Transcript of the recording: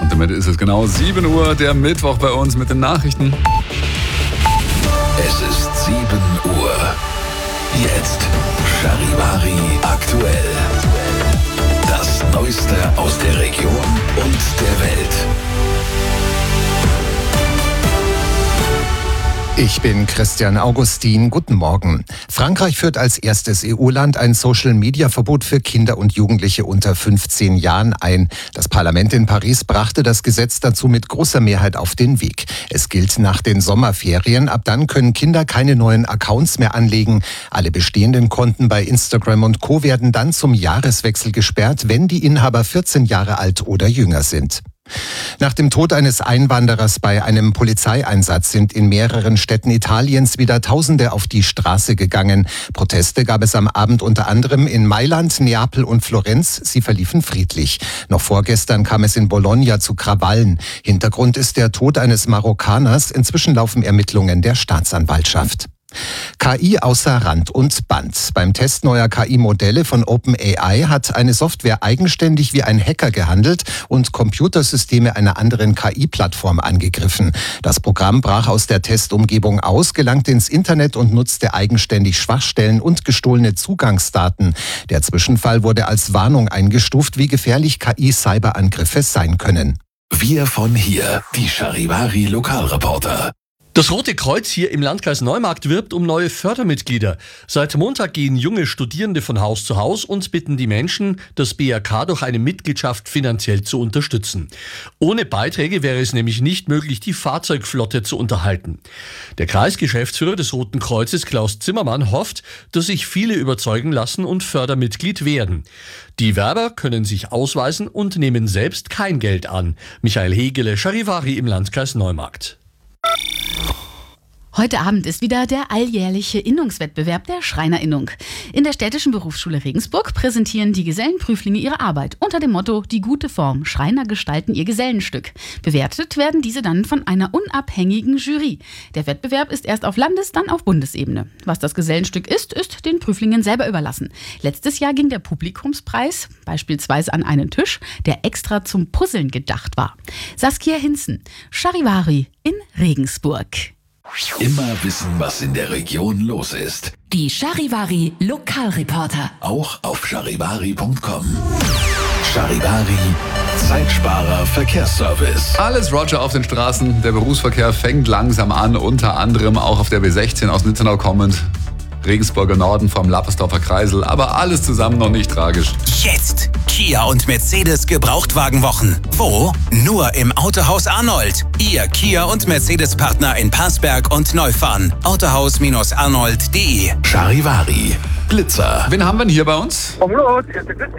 Und damit ist es genau 7 Uhr, der Mittwoch bei uns mit den Nachrichten. Es ist 7 Uhr. Jetzt Charivari aktuell. Das Neueste aus der Region und der Welt. Ich bin Christian Augustin. Guten Morgen. Frankreich führt als erstes EU-Land ein Social-Media-Verbot für Kinder und Jugendliche unter 15 Jahren ein. Das Parlament in Paris brachte das Gesetz dazu mit großer Mehrheit auf den Weg. Es gilt nach den Sommerferien. Ab dann können Kinder keine neuen Accounts mehr anlegen. Alle bestehenden Konten bei Instagram und Co. werden dann zum Jahreswechsel gesperrt, wenn die Inhaber 14 Jahre alt oder jünger sind. Nach dem Tod eines Einwanderers bei einem Polizeieinsatz sind in mehreren Städten Italiens wieder Tausende auf die Straße gegangen. Proteste gab es am Abend unter anderem in Mailand, Neapel und Florenz. Sie verliefen friedlich. Noch vorgestern kam es in Bologna zu Krawallen. Hintergrund ist der Tod eines Marokkaners. Inzwischen laufen Ermittlungen der Staatsanwaltschaft. KI außer Rand und Band. Beim Test neuer KI-Modelle von OpenAI hat eine Software eigenständig wie ein Hacker gehandelt und Computersysteme einer anderen KI-Plattform angegriffen. Das Programm brach aus der Testumgebung aus, gelangte ins Internet und nutzte eigenständig Schwachstellen und gestohlene Zugangsdaten. Der Zwischenfall wurde als Warnung eingestuft, wie gefährlich KI-Cyberangriffe sein können. Wir von hier, die Charivari Lokalreporter. Das Rote Kreuz hier im Landkreis Neumarkt wirbt um neue Fördermitglieder. Seit Montag gehen junge Studierende von Haus zu Haus und bitten die Menschen, das BRK durch eine Mitgliedschaft finanziell zu unterstützen. Ohne Beiträge wäre es nämlich nicht möglich, die Fahrzeugflotte zu unterhalten. Der Kreisgeschäftsführer des Roten Kreuzes, Klaus Zimmermann, hofft, dass sich viele überzeugen lassen und Fördermitglied werden. Die Werber können sich ausweisen und nehmen selbst kein Geld an. Michael Hegele, Charivari im Landkreis Neumarkt. Heute Abend ist wieder der alljährliche Innungswettbewerb der Schreinerinnung. In der Städtischen Berufsschule Regensburg präsentieren die Gesellenprüflinge ihre Arbeit unter dem Motto Die gute Form. Schreiner gestalten ihr Gesellenstück. Bewertet werden diese dann von einer unabhängigen Jury. Der Wettbewerb ist erst auf Landes-, dann auf Bundesebene. Was das Gesellenstück ist den Prüflingen selber überlassen. Letztes Jahr ging der Publikumspreis beispielsweise an einen Tisch, der extra zum Puzzeln gedacht war. Saskia Hinzen, Charivari in Regensburg. Immer wissen, was in der Region los ist. Die Charivari Lokalreporter. Auch auf charivari.com. Charivari, Zeitsparer Verkehrsservice. Alles Roger auf den Straßen. Der Berufsverkehr fängt langsam an, unter anderem auch auf der B16 aus Nittenau kommend. Regensburger Norden vom Lappersdorfer Kreisel, aber alles zusammen noch nicht tragisch. Jetzt Kia und Mercedes Gebrauchtwagenwochen. Wo? Nur im Autohaus Arnold. Ihr Kia und Mercedes Partner in Parsberg und Neufahren. Autohaus-arnold.de. Charivari, Glitzer. Wen haben wir denn hier bei uns? Vom Lot, hier ist der Glitzer.